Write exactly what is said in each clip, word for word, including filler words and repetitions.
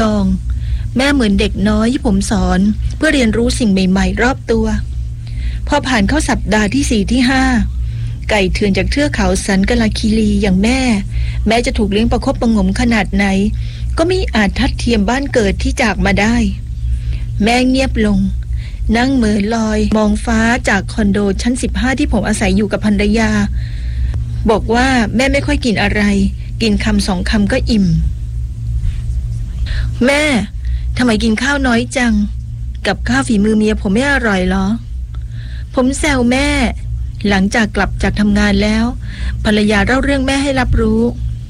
องแม่เหมือนเด็กน้อยที่ผมสอนเพื่อเรียนรู้สิ่งใหม่ๆรอบตัวพอผ่านเข้าสัปดาห์ที่สี่ที่ห้าไก่เถื่อนจากเทือกเขาสันกลาคีรีอย่างแม่แม้จะถูกเลี้ยงประคบประงมขนาดไหนก็ไม่อาจทัดเทียมบ้านเกิดที่จากมาได้แม่เงียบลงนั่งเหม่อลอยมองฟ้าจากคอนโดชั้นสิบห้าที่ผมอาศัยอยู่กับภรรยาบอกว่าแม่ไม่ค่อยกินอะไรกินคำสองคำก็อิ่มแม่ทำไมกินข้าวน้อยจังกับข้าวฝีมือเมียผมไม่อร่อยหรอผมแซวแม่หลังจากกลับจากทำงานแล้วภรรยาเล่าเรื่องแม่ให้รับรู้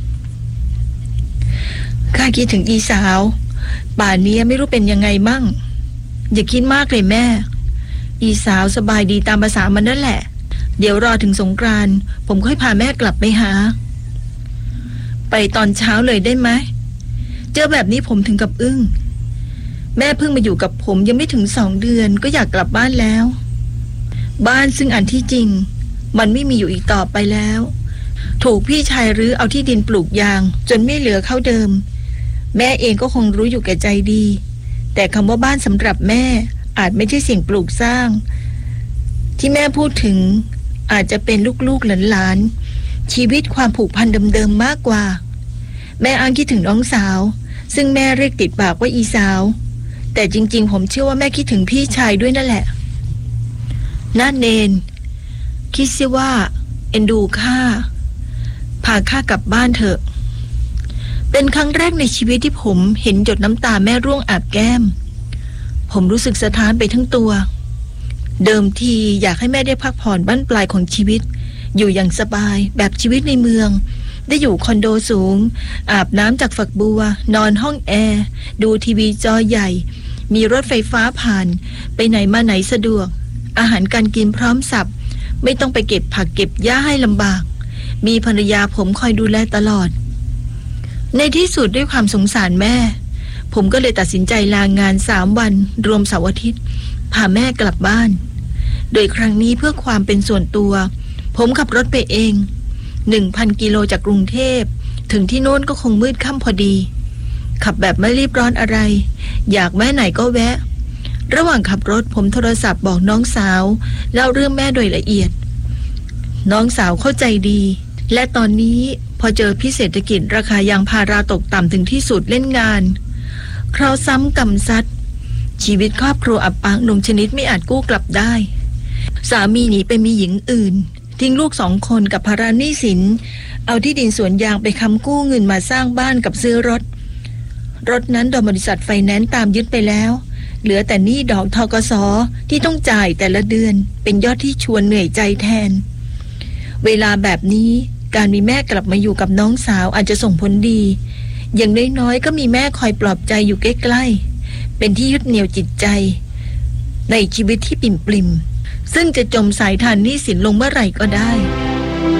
ข้าคิดถึงอีสาวป่านนี้ไม่รู้เป็นยังไงมั่งอย่าคิดมากเลยแม่อีสาวสบายดีตามภาษามันนั่นแหละเดี๋ยวรอถึงสงกรานต์ผมค่อยพาแม่กลับไปหาไปตอนเช้าเลยได้ไหมเจอแบบนี้ผมถึงกับอึ้งแม่เพิ่งมาอยู่กับผมยังไม่ถึงสองเดือนก็อยากกลับบ้านแล้วบ้านซึ่งอันที่จริงมันไม่มีอยู่อีกต่อไปแล้วถูกพี่ชายรื้อเอาที่ดินปลูกยางจนไม่เหลือเข้าเดิมแม่เองก็คงรู้อยู่แก่ใจดีแต่คำว่าบ้านสำหรับแม่อาจไม่ใช่สิ่งปลูกสร้างที่แม่พูดถึงอาจจะเป็นลูกๆหลานๆชีวิตความผูกพันเดิมๆมากกว่าแม่อ้างคิดถึงน้องสาวซึ่งแม่เรียกติดปากว่าอีสาวแต่จริงๆผมเชื่อว่าแม่คิดถึงพี่ชายด้วยนั่นแหละน้าเนนคิดเสียว่าเอ็นดูข้าพาข้ากลับบ้านเถอะเป็นครั้งแรกในชีวิตที่ผมเห็นหยดน้ำตาแม่ร่วงอาบแก้มผมรู้สึกสะท้านไปทั้งตัวเดิมทีอยากให้แม่ได้พักผ่อนบั้นปลายของชีวิตอยู่อย่างสบายแบบชีวิตในเมืองได้อยู่คอนโดสูงอาบน้ำจากฝักบัวนอนห้องแอร์ดูทีวีจอใหญ่มีรถไฟฟ้าผ่านไปไหนมาไหนสะดวกอาหารการกินพร้อมสับไม่ต้องไปเก็บผักเก็บหญ้าให้ลำบากมีภรรยาผมคอยดูแลตลอดในที่สุดด้วยความสงสารแม่ผมก็เลยตัดสินใจลางานสามวันรวมเสาร์อาทิตย์พาแม่กลับบ้านโดยครั้งนี้เพื่อความเป็นส่วนตัวผมขับรถไปเอง หนึ่งพัน กิโลจากกรุงเทพถึงที่โน่นก็คงมืดค่ำพอดีขับแบบไม่รีบร้อนอะไรอยากแม่ไหนก็แวะระหว่างขับรถผมโทรศัพท์บอกน้องสาวเล่าเรื่องแม่โดยละเอียดน้องสาวเข้าใจดีและตอนนี้พอเจอพิเศรษฐกิจราคายางพาราตกต่ำถึงที่สุดเล่นงานคราวซ้ำกำซัดชีวิตครอบครัวอับปางลงชนิดไม่อาจกู้กลับได้สามีหนีไปมีหญิงอื่นทิ้งลูกสองคนกับภาระหนี้สินเอาที่ดินสวนยางไปค้ำกู้เงินมาสร้างบ้านกับซื้อรถรถนั้นโดนบริษัทไฟแนนซ์ตามยึดไปแล้วเหลือแต่หนี้ดอกธกส.ที่ต้องจ่ายแต่ละเดือนเป็นยอดที่ชวนเหนื่อยใจแทนเวลาแบบนี้การมีแม่กลับมาอยู่กับน้องสาวอาจจะส่งผลดีอย่างน้อยๆก็มีแม่คอยปลอบใจอยู่ใกล้ๆเป็นที่ยึดเหนี่ยวจิตใจในชีวิตที่ปิ่มปริมซึ่งจะจมสายทานหนี้สินลงเมื่อไหร่ก็ได้